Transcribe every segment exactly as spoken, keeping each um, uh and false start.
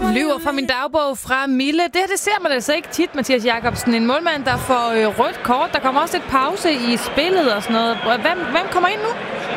Lyver fra min dagbog fra Mille. Det her, det ser man altså ikke tit, Mathias Jakobsen. En målmand, der får øh, rødt kort. Der kommer også et pause i spillet og sådan noget. Hvem, hvem kommer ind nu?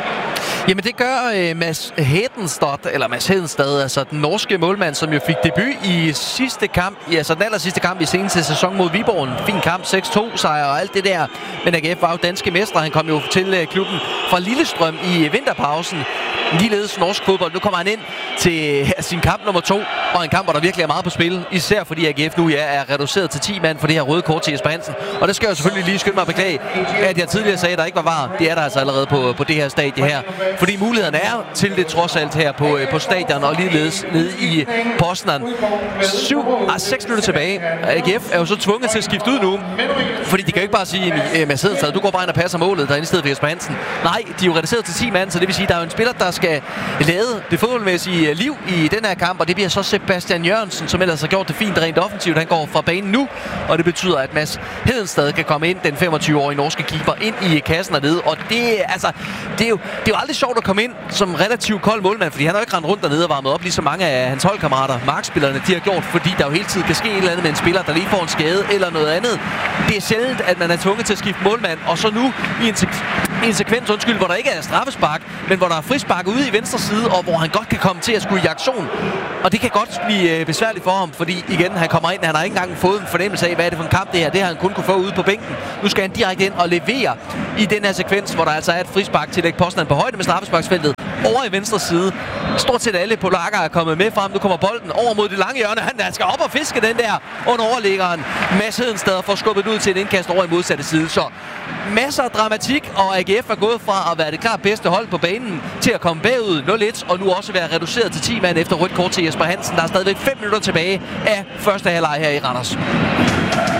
Jamen det gør øh, Mads Hedenstad, eller Mads Hedenstad, altså den norske målmand, som jo fik debut i sidste kamp, ja, altså den aller sidste kamp i seneste sæson mod Viborg. En fin kamp, seks to sejr og alt det der. Men A G F var jo danske mestre. Han kom jo til øh, klubben fra Lillestrøm i vinterpausen. Ligeledes norsk fodbold. Nu kommer han ind til ja, sin kamp nummer to, og en kamp, hvor der virkelig er meget på spil. Især fordi A G F nu ja, er reduceret til ti mand for det her røde kort til Jesper Hansen. Og det skal jeg selvfølgelig lige skynde mig at beklage, at jeg tidligere sagde, at der ikke var var. Det er der altså allerede på, på det her stadie her. Fordi mulighederne er til det trods alt her på, på stadion og ligeledes nede i Poznan. syv ah, seks minutter tilbage. A G F er jo så tvunget til at skifte ud nu. Fordi de kan jo ikke bare sige, at Mads Hedenstad, du går bare ind og passer målet derinde i stedet for Jesper Hansen. Nej, de er jo reduceret til ti mand, så det vil sige, at der er jo en spiller, der skal lade det fodboldmæssige liv i den her kamp, og det bliver så Sebastian Jørgensen, som ellers har gjort det fint rent offensivt. Han går fra banen nu, og det betyder, at Mads Hedenstad kan komme ind, den femogtyve-årige norske keeper, ind i kassen dernede. Og det, altså, det, er jo, det er jo aldrig sjovt at komme ind som relativt kold målmand, fordi han har jo ikke rendt rundt dernede og varmet op, lige så mange af hans holdkammerater, markspillerne, de har gjort, fordi der jo hele tiden kan ske et eller andet med en spiller, der lige får en skade eller noget andet. Det er sjældent, at man er tvunget til at skifte målmand, og så nu i en, sek- i en sekvens, undskyld, hvor der ikke er straffespark, men hvor der er frispark ude i venstre side, og hvor han godt kan komme til at skulle i aktion. Og det kan godt blive øh, besværligt for ham, fordi igen, han kommer ind, han har ikke engang fået en fornemmelse af, hvad er det for en kamp det her. Det har han kun kunne få ude på bænken. Nu skal han direkte ind og levere i den her sekvens, hvor der altså er et frispark til Lech Poznan på højde med straffesparksfeltet over i venstre side. Stort set alle polakker er kommet med frem. Nu kommer bolden over mod det lange hjørne. Han, han skal op og fiske den der under overliggeren. Mads Hedenstad får skubbet ud til et indkast over i modsatte side. Så masser af dramatik, og A G F er gået fra at være det klart bedste hold på banen til at komme bagud nul et, og nu også være reduceret til ti mand efter rødt kort til Jesper Hansen. Der er stadigvæk fem minutter tilbage af første halvleg her i Randers.